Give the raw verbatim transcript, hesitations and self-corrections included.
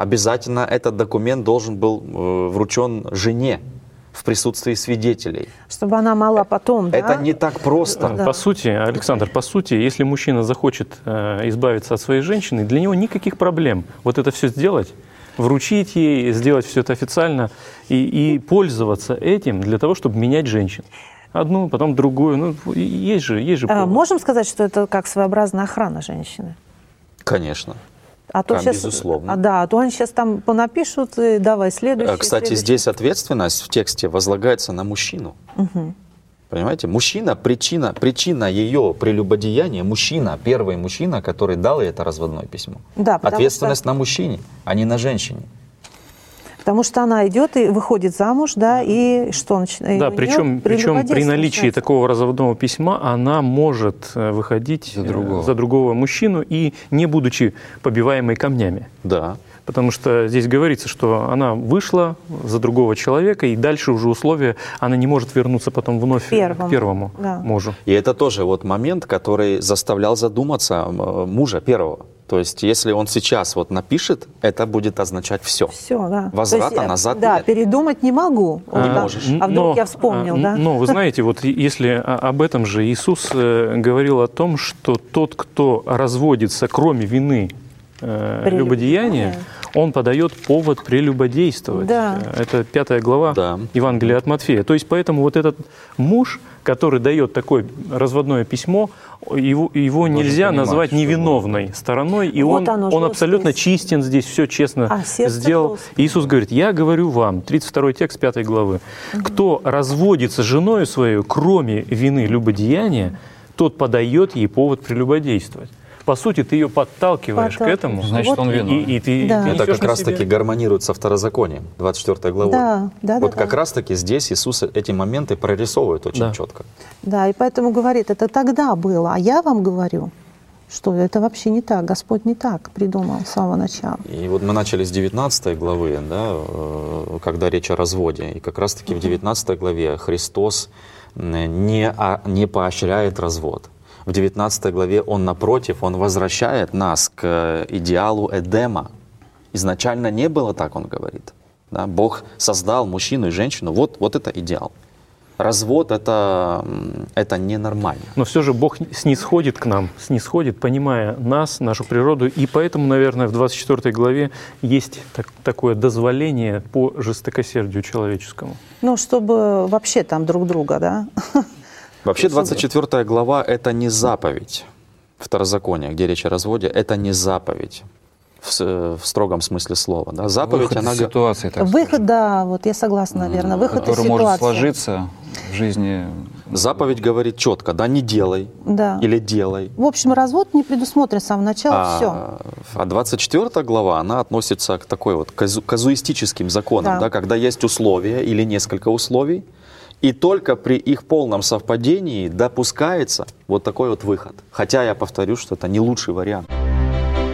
обязательно этот документ должен был э, вручен жене в присутствии свидетелей. Чтобы она могла потом, Это да? не так просто. Да. По сути, Александр, по сути, если мужчина захочет э, избавиться от своей женщины, для него никаких проблем вот это все сделать, вручить ей, сделать все это официально и, и пользоваться этим для того, чтобы менять женщин. Одну, потом другую. Ну, есть же, есть же А, повод. можем сказать, что это как своеобразная охрана женщины? Конечно. А то Там, сейчас, безусловно. А, да, а то они сейчас там понапишут, и давай следующий. Кстати, следующий. здесь ответственность в тексте возлагается на мужчину. Угу. Понимаете? Мужчина, причина, причина ее прелюбодеяния, мужчина, первый мужчина, который дал ей это разводное письмо. Да, потому Ответственность что... на мужчине, а не на женщине. Потому что она идет и выходит замуж, да, и что начинает? Да, причем, причем при наличии такого разводного письма она может выходить за другого. за другого мужчину и не будучи побиваемой камнями. Да. Потому что здесь говорится, что она вышла за другого человека, и дальше уже условия, она не может вернуться потом вновь первому, к первому да. мужу. И это тоже вот момент, который заставлял задуматься мужа первого. То есть, если он сейчас вот напишет, это будет означать все. Все, да. Возврата есть, назад Да, нет. передумать не могу. Не Вот, можешь. А вдруг но, я вспомнил, а, да? Но вы знаете, вот если об этом же Иисус говорил о том, что тот, кто разводится, кроме вины э, любодеяния, он подает повод прелюбодействовать. Да. Это пятая глава Да. Евангелия от Матфея. То есть поэтому вот этот муж, который дает такое разводное письмо, его, его нельзя понимать, назвать невиновной что... стороной, и Вот он, оно, он абсолютно жесткость. чистен здесь, все честно А, сердце сделал. жесткое. Иисус говорит, я говорю вам, тридцать второй текст пятой главы, кто разводится с женою своей, кроме вины любодеяния, тот подает ей повод прелюбодействовать. По сути, ты ее подталкиваешь к этому. Значит, Вот. он виновен. И, и ты Да. несешь Это как на раз себе. таки гармонирует со второзаконием, двадцать четвёртой главой. Да, да, вот да, как да. раз таки здесь Иисус эти моменты прорисовывает очень Да. четко. Да, и поэтому говорит, это тогда было, а я вам говорю, что это вообще не так, Господь не так придумал с самого начала. И вот мы начали с девятнадцатой главы, да, э, когда речь о разводе. И как раз таки в девятнадцатой главе Христос не, а, не поощряет развод. В девятнадцатой главе Он, напротив, Он возвращает нас к идеалу Эдема. Изначально не было так, Он говорит. Да? Бог создал мужчину и женщину. Вот, вот это идеал. Развод это, — это ненормально. Но все же Бог снисходит к нам, снисходит, понимая нас, нашу природу. И поэтому, наверное, в двадцать четвёртой главе есть так, такое дозволение по жестокосердию человеческому. Ну, чтобы вообще там друг друга, да? Вообще двадцать четвёртая глава — это не заповедь. Второзаконие, где речь о разводе, это не заповедь в, в строгом смысле слова. Да? Заповедь, Выход она... из ситуации, так Выход, скажем, да, вот я согласна, наверное, выход из который ситуации. может сложиться в жизни. Заповедь говорит четко, да, не делай Да. или делай. В общем, развод не предусмотрен с самого начала, все. А, а двадцать четвёртая глава, она относится к такой вот казу- казуистическим законам, Да. да, когда есть условия или несколько условий, и только при их полном совпадении допускается вот такой вот выход. Хотя я повторю, что это не лучший вариант.